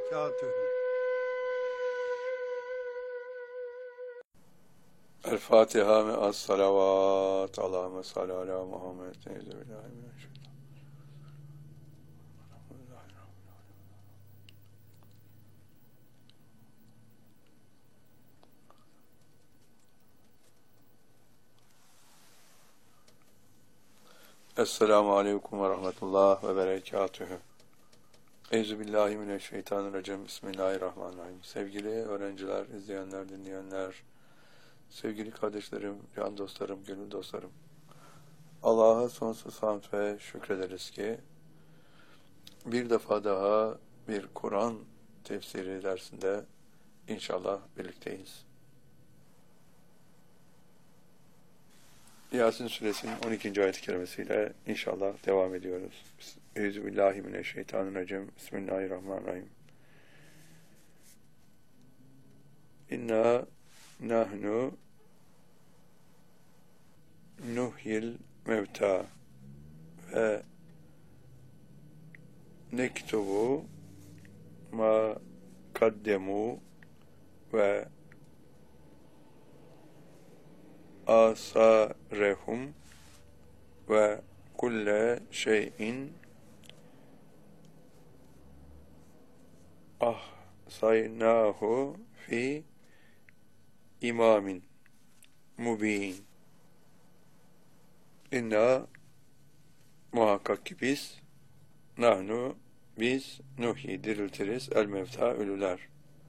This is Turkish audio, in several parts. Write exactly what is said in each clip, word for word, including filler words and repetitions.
وبركاته. El Fatiha ve as-salavat. Allahümme salli ala Muhammed. Euzubillahimineşşeytanirracim. Esselamu aleyküm ve rahmetullah ve berekatühü. Euzubillahimineşşeytanirracim. Bismillahirrahmanirrahim. Sevgili öğrenciler, izleyenler, dinleyenler, sevgili kardeşlerim, can dostlarım, gönül dostlarım. Allah'a sonsuz hamd ve şükrederiz ki bir defa daha bir Kur'an tefsiri dersinde inşallah birlikteyiz. Yasin Suresinin on ikinci ayet-i kerimesiyle inşallah devam ediyoruz. Euzubillahimineşşeytanirracim. Bismillahirrahmanirrahim. İnna nahnu nuhyil mevta ve nektubu ma kaddemu ve asarehum ve kulle şeyin ahsaynahu fi imamin mubin. İnna muhakkak ki biz nahnu biz nuhyi diriltiriz el mevta ölüler.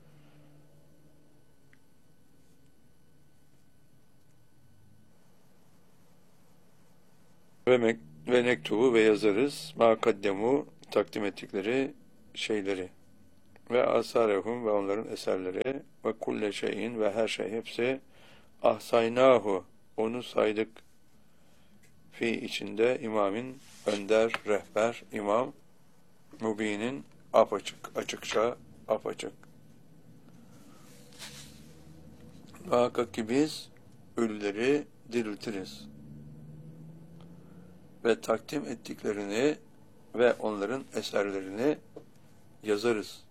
Ve, mek ve nektubu ve yazarız ma kaddemu takdim ettikleri şeyleri ve asarehum ve onların eserleri ve kulle şeyin ve her şey hepsi ahsaynahu onu saydık fi içinde imamin önder, rehber, imam mubinin apaçık, açıkça apaçık. Muhakkak ki biz ölüleri diriltiriz ve takdim ettiklerini ve onların eserlerini yazarız.